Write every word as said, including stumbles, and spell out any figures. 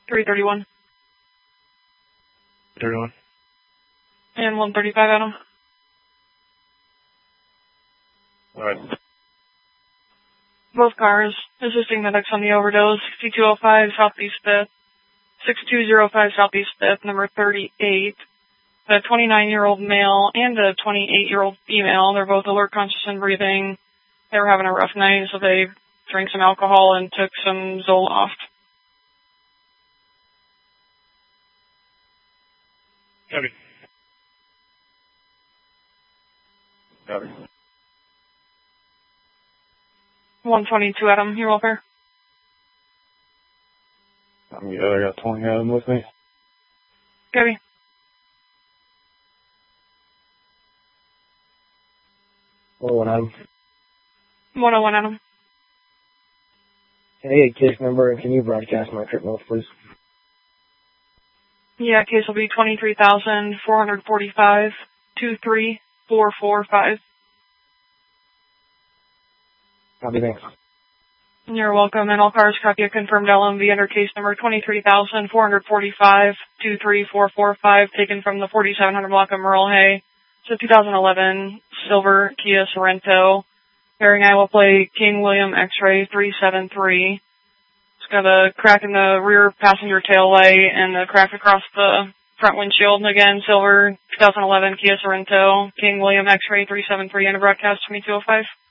three thirty-one. thirty-one. And one thirty-five, Adam. All right. Both cars assisting medics on the overdose. sixty-two oh five Southeast fifth. sixty-two oh five Southeast fifth, number thirty-eight. A twenty-nine-year-old male and a twenty-eight-year-old female. They're both alert, conscious, and breathing. They were having a rough night, so they drank some alcohol and took some Zoloft. Copy. Copy. one twenty-two, Adam. Your welfare. I'm good. I got twenty Adam with me. Copy. one oh one, Adam. one oh one, Adam. Hey, case number, and can you broadcast my trip notes, please? Yeah, case will be twenty-three thousand four hundred forty-five, two three four four five. Copy, thanks. You're welcome, and all cars copy a confirmed L M V under case number twenty-three thousand four hundred forty-five, two three four four five, taken from the forty-seven hundred block of Merle Hay. It's a two thousand eleven silver Kia Sorento, bearing Iowa plate King William X-ray three seven three. It's got a crack in the rear passenger tail light and a crack across the front windshield. And again, silver two thousand eleven Kia Sorento, King William X-ray three seven three, and a broadcast twenty-two oh five.